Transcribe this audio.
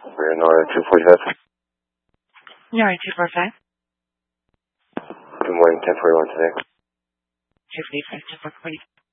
We're Nora 245. Nora 245. Good morning, 1041 today. 245, 1041.